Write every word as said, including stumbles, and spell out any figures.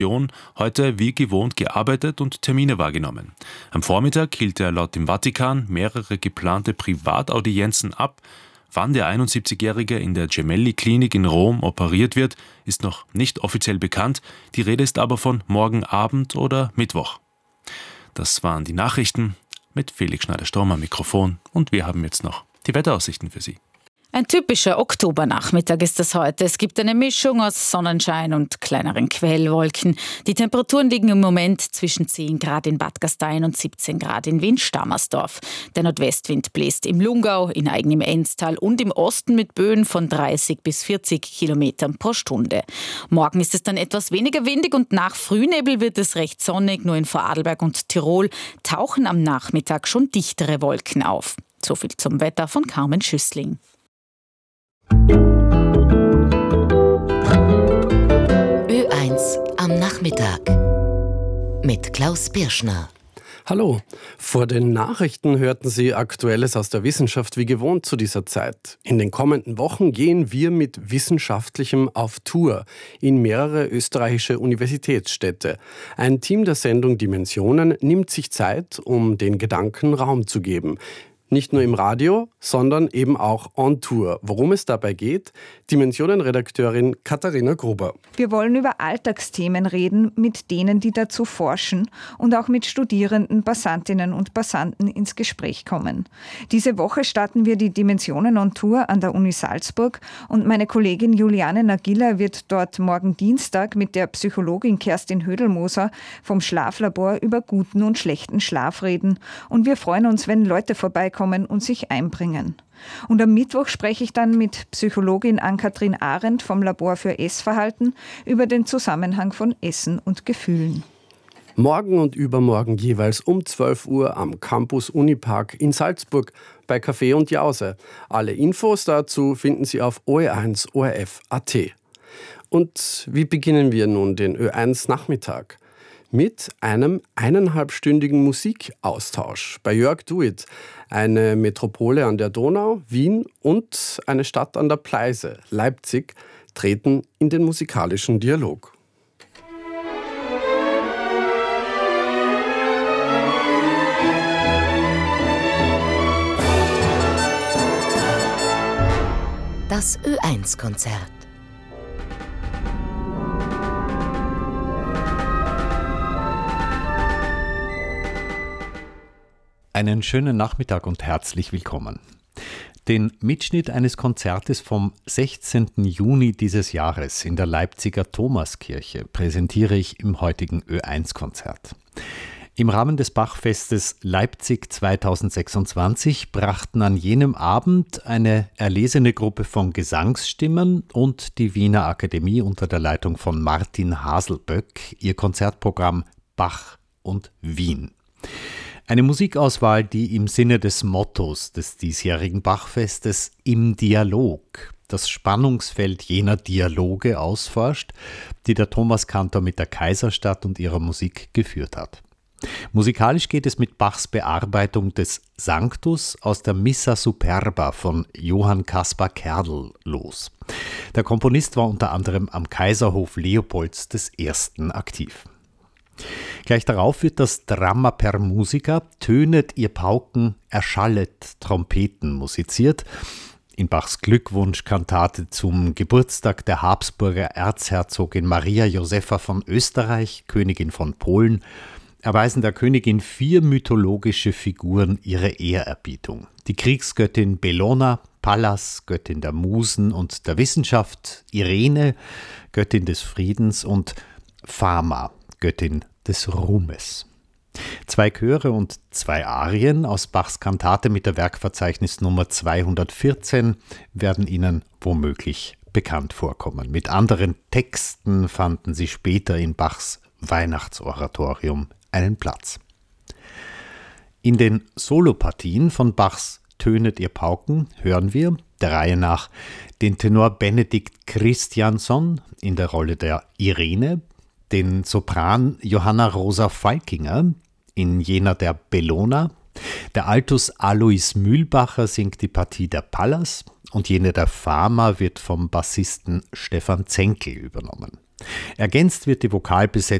heute wie gewohnt gearbeitet und Termine wahrgenommen. Am Vormittag hielt er laut dem Vatikan mehrere geplante Privataudienzen ab. Wann der einundsiebzigjährige in der Gemelli-Klinik in Rom operiert wird, ist noch nicht offiziell bekannt. Die Rede ist aber von morgen Abend oder Mittwoch. Das waren die Nachrichten mit Felix Schneider-Sturm am Mikrofon und wir haben jetzt noch die Wetteraussichten für Sie. Ein typischer Oktobernachmittag ist das heute. Es gibt eine Mischung aus Sonnenschein und kleineren Quellwolken. Die Temperaturen liegen im Moment zwischen zehn Grad in Bad Gastein und siebzehn Grad in Wien-Stammersdorf. Der Nordwestwind bläst im Lungau, in Aigen im Enztal und im Osten mit Böen von dreißig bis vierzig Kilometern pro Stunde. Morgen ist es dann etwas weniger windig und nach Frühnebel wird es recht sonnig. Nur in Vorarlberg und Tirol tauchen am Nachmittag schon dichtere Wolken auf. So viel zum Wetter von Carmen Schüssling. Ö eins am Nachmittag mit Klaus Birschner. Hallo, vor den Nachrichten hörten Sie Aktuelles aus der Wissenschaft wie gewohnt zu dieser Zeit. In den kommenden Wochen gehen wir mit Wissenschaftlichem auf Tour in mehrere österreichische Universitätsstädte. Ein Team der Sendung Dimensionen nimmt sich Zeit, um den Gedanken Raum zu geben. Nicht nur im Radio, sondern eben auch on Tour. Worum es dabei geht, Dimensionen-Redakteurin Katharina Gruber. Wir wollen über Alltagsthemen reden, mit denen, die dazu forschen und auch mit Studierenden, Passantinnen und Passanten ins Gespräch kommen. Diese Woche starten wir die Dimensionen on Tour an der Uni Salzburg und meine Kollegin Juliane Nagila wird dort morgen Dienstag mit der Psychologin Kerstin Hödelmoser vom Schlaflabor über guten und schlechten Schlaf reden. Und wir freuen uns, wenn Leute vorbeikommen und sich einbringen. Und am Mittwoch spreche ich dann mit Psychologin Ann-Kathrin Arendt vom Labor für Essverhalten über den Zusammenhang von Essen und Gefühlen. Morgen und übermorgen jeweils um zwölf Uhr am Campus Unipark in Salzburg bei Kaffee und Jause. Alle Infos dazu finden Sie auf O E eins O R F Punkt A T. Und wie beginnen wir nun den Ö eins Nachmittag? Mit einem eineinhalbstündigen Musikaustausch bei Jörg Duit, eine Metropole an der Donau, Wien und eine Stadt an der Pleiße, Leipzig, treten in den musikalischen Dialog. Das Ö eins Konzert. Einen schönen Nachmittag und herzlich willkommen. Den Mitschnitt eines Konzertes vom sechzehnten Juni dieses Jahres in der Leipziger Thomaskirche präsentiere ich im heutigen Ö eins Konzert. Im Rahmen des Bachfestes Leipzig zweitausendsechsundzwanzig brachten an jenem Abend eine erlesene Gruppe von Gesangsstimmen und die Wiener Akademie unter der Leitung von Martin Haselböck ihr Konzertprogramm Bach und Wien. Eine Musikauswahl, die im Sinne des Mottos des diesjährigen Bachfestes im Dialog das Spannungsfeld jener Dialoge ausforscht, die der Thomaskantor mit der Kaiserstadt und ihrer Musik geführt hat. Musikalisch geht es mit Bachs Bearbeitung des Sanctus aus der Missa Superba von Johann Caspar Kerdel los. Der Komponist war unter anderem am Kaiserhof Leopolds I. aktiv. Gleich darauf wird das Drama per Musica, tönet ihr Pauken, erschallet Trompeten musiziert. In Bachs Glückwunschkantate zum Geburtstag der Habsburger Erzherzogin Maria Josepha von Österreich, Königin von Polen, erweisen der Königin vier mythologische Figuren ihre Ehrerbietung. Die Kriegsgöttin Bellona, Pallas, Göttin der Musen und der Wissenschaft, Irene, Göttin des Friedens und Fama, Göttin des Ruhmes. Zwei Chöre und zwei Arien aus Bachs Kantate mit der Werkverzeichnisnummer zweihundertvierzehn werden Ihnen womöglich bekannt vorkommen. Mit anderen Texten fanden sie später in Bachs Weihnachtsoratorium einen Platz. In den Solopartien von Bachs Tönet ihr Pauken hören wir, der Reihe nach, den Tenor Benedikt Christiansson in der Rolle der Irene, den Sopran Johanna Rosa Falkinger in jener der Bellona, der Altus Alois Mühlbacher singt die Partie der Pallas und jene der Fama wird vom Bassisten Stefan Zenkel übernommen. Ergänzt wird die Vokalbesetzung